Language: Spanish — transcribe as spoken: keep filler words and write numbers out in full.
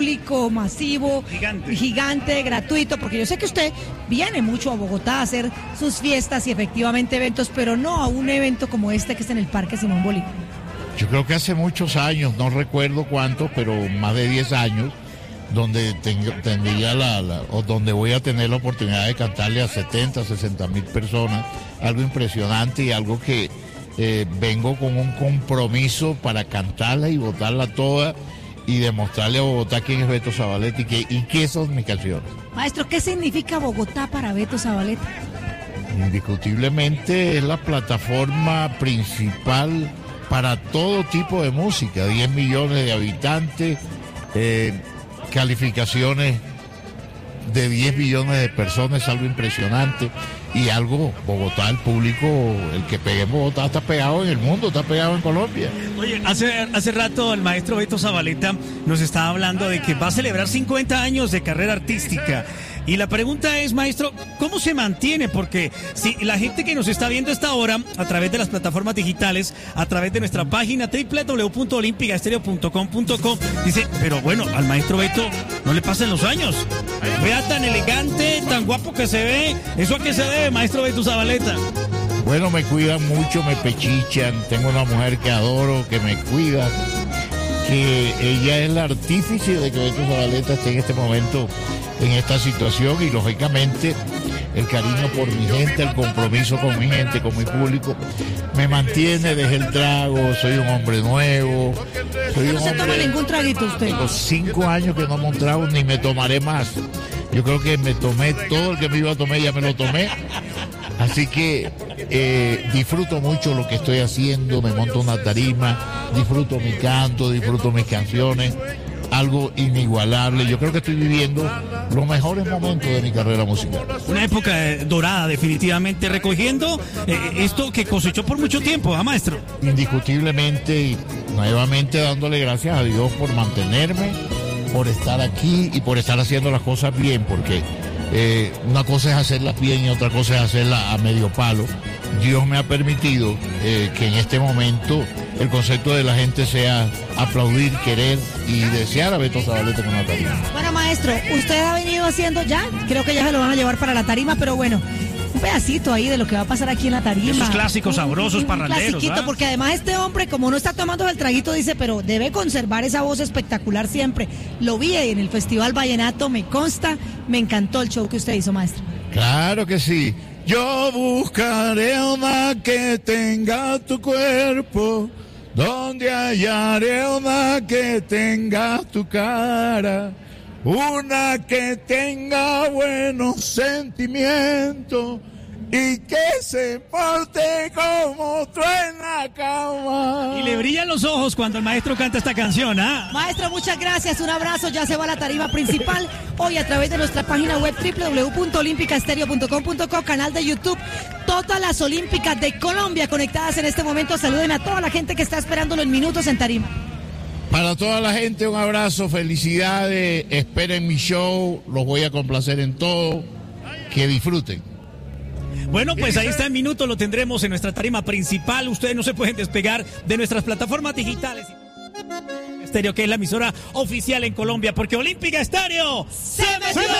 público, masivo, gigante. gigante, gratuito, porque yo sé que usted viene mucho a Bogotá a hacer sus fiestas y efectivamente eventos, pero no a un evento como este que está en el Parque Simón Bolívar. Yo creo que hace muchos años, no recuerdo cuánto, pero más de diez años, donde tengo, tendría la, la, o donde voy a tener la oportunidad de cantarle a setenta, sesenta mil personas, algo impresionante y algo que eh, vengo con un compromiso para cantarla y botarla toda y demostrarle a Bogotá quién es Beto Zabaleta y, que, y qué son mis canciones. Maestro, ¿qué significa Bogotá para Beto Zabaleta? Indiscutiblemente es la plataforma principal para todo tipo de música, diez millones de habitantes, eh, calificaciones de diez millones de personas, algo impresionante. Y algo, Bogotá, el público, el que pegue en Bogotá está pegado en el mundo, está pegado en Colombia. Oye, hace, hace rato el maestro Beto Zabaleta nos estaba hablando de que va a celebrar cincuenta años de carrera artística. Y la pregunta es, maestro, ¿cómo se mantiene? Porque si la gente que nos está viendo a esta hora, a través de las plataformas digitales, a través de nuestra página doble u doble u doble u punto olímpica estéreo punto com punto co, dice, pero bueno, al maestro Beto no le pasan los años. Vea tan elegante, tan guapo que se ve. ¿Eso a qué se debe, maestro Beto Zabaleta? Bueno, me cuidan mucho, me pechichan. Tengo una mujer que adoro, que me cuida, que ella es la artífice de que Beto Zabaleta esté en este momento en esta situación y lógicamente el cariño por mi gente, el compromiso con mi gente, con mi público, me mantiene, dejé el trago, soy un hombre nuevo. Soy ¿No un se hombre, toma ningún traguito usted? Tengo cinco años que no me un trago ni me tomaré más. Yo creo que me tomé todo el que me iba a tomar, ya me lo tomé. Así que eh, disfruto mucho lo que estoy haciendo, me monto una tarima, disfruto mi canto, disfruto mis canciones. Algo inigualable. Yo creo que estoy viviendo los mejores momentos de mi carrera musical. Una época eh, dorada, definitivamente, recogiendo eh, esto que cosechó por mucho tiempo, ¿ah, maestro? Indiscutiblemente y nuevamente dándole gracias a Dios por mantenerme, por estar aquí y por estar haciendo las cosas bien, porque eh, una cosa es hacerlas bien y otra cosa es hacerlas a medio palo. Dios me ha permitido eh, que en este momento el concepto de la gente sea aplaudir, querer y desear a Beto Zabaleta con la tarima. Bueno, maestro, usted ha venido haciendo ya, creo que ya se lo van a llevar para la tarima, pero bueno, un pedacito ahí de lo que va a pasar aquí en la tarima. Esos clásicos sabrosos, un, un parranderos. clasiquito, ¿ah? Porque además este hombre, como no está tomando el traguito, dice, pero debe conservar esa voz espectacular siempre. Lo vi en el Festival Vallenato, me consta, me encantó el show que usted hizo, maestro. Claro que sí. Yo buscaré una que tenga tu cuerpo, donde hallaré una que tenga tu cara, una que tenga buenos sentimientos y que se porte como tú en la cama. Y le brillan los ojos cuando el maestro canta esta canción, ¿ah? Maestro, muchas gracias, un abrazo, ya se va a la tarima principal, hoy a través de nuestra página web doble u doble u doble u punto olímpica estéreo punto com punto co, canal de YouTube, todas las olímpicas de Colombia conectadas en este momento. Saluden a toda la gente que está esperándolo en minutos en tarima. Para toda la gente un abrazo, felicidades, esperen mi show, los voy a complacer en todo, que disfruten. Bueno, pues ahí está en minutos, lo tendremos en nuestra tarima principal. Ustedes no se pueden despegar de nuestras plataformas digitales. Estéreo, que es la emisora oficial en Colombia, porque Olímpica Estéreo se metió.